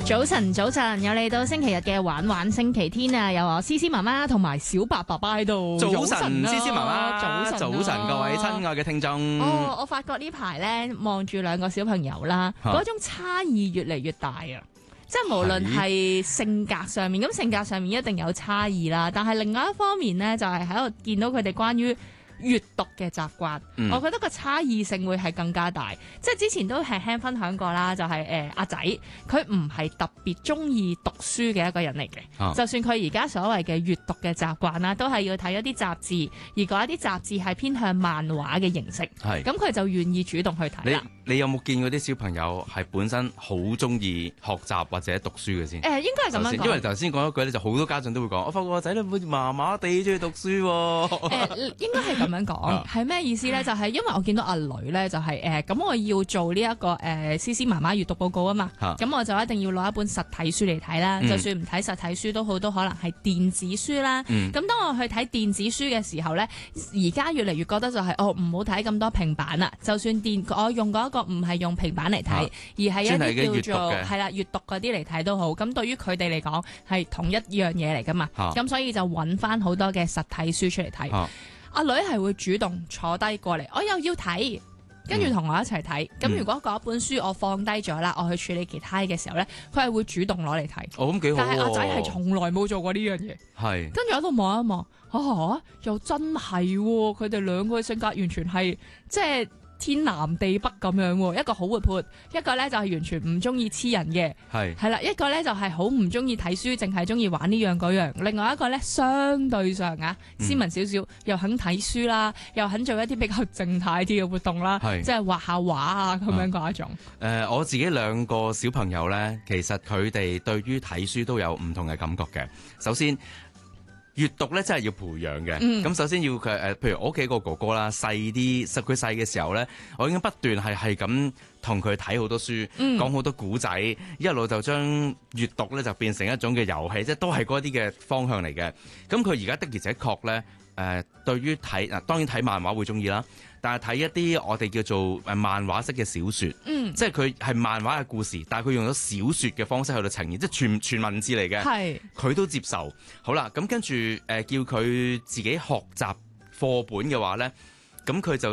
早晨，早晨，有嚟到星期日嘅玩玩星期天啊！有我思思媽媽同埋小白爸爸喺度。 早晨，思思媽媽，早晨，各位親愛嘅聽眾。 哦，我發覺呢排咧望住兩個小朋友啦，嗰種差異越嚟越大啊！即係無論係性格上面，咁性格上面一定有差異啦。但係另外一方面咧，就係喺度見到佢哋關於閱讀嘅習慣，我覺得個差異性會係更加大。即係之前都輕輕分享過啦，就係阿仔佢唔係特別中意讀書嘅一個人嚟嘅。就算佢而家所謂嘅閱讀嘅習慣啦，都係要睇一啲雜誌，而嗰一啲雜誌係偏向漫畫嘅形式。係咁佢就願意主動去睇啦。 你有冇見過啲小朋友係本身好中意學習或者讀書嘅先？ 應該係咁樣講。 因為頭先講一句咧，就好多家長都會講，我發覺個仔咧好似麻麻地中意讀書喎。 應該係咁樣講，係咩意思咧？就係因為我見到阿女咧，就係咁我要做呢一個思思媽媽閱讀報告啊嘛，咁我就一定要攞一本實體書嚟睇啦。就算唔睇實體書都好，都可能係電子書啦。咁當我去睇電子書嘅時候咧，而家越嚟越覺得就係唔好睇咁多平板啦。就算我用嗰一個唔係用平板嚟睇，而係一啲叫做係啦閱讀嗰啲嚟睇都好。咁對於佢哋嚟講係同一樣嘢嚟噶嘛。咁所以就揾翻好多嘅實體書出嚟睇。阿女係會主動坐低過嚟，我又要睇，跟住同我一齊睇。咁如果嗰本書我放低咗啦，我去處理其他嘅時候咧，佢係會主動攞嚟睇。 咁幾好。 但係阿仔係從來冇做過呢樣嘢。係。跟住喺度望一望，又真係喎！佢哋兩個嘅性格完全係即係天南地北咁樣喎，一個好活潑，一個咧就係完全唔中意黐人嘅，係啦，一個咧就係好唔中意睇書，淨係中意玩呢樣嗰樣。另外一個咧相對上斯文少少，又肯睇書啦，又肯做一啲比較靜態啲嘅活動啦，即係畫下畫啊咁樣嗰一種。我自己兩個小朋友咧，其實佢哋對於睇書都有唔同嘅感覺嘅。首先，閱讀咧真係要培養嘅，咁首先要佢譬如我屋企個哥哥啦，佢細嘅時候咧，我已經不斷係咁同佢睇好多書，講好多古仔，一路就將閱讀咧就變成一種嘅遊戲，即係都係嗰啲嘅方向嚟嘅。咁佢而家的而且確咧，對於睇當然睇漫畫會中意啦，但係睇一啲我哋叫做漫畫式嘅小說，即係佢係漫畫嘅故事，但係佢用咗小說嘅方式去到呈現，即係全文字嚟嘅，佢都接受。好啦，咁跟住叫佢自己學習課本嘅話咧，咁佢就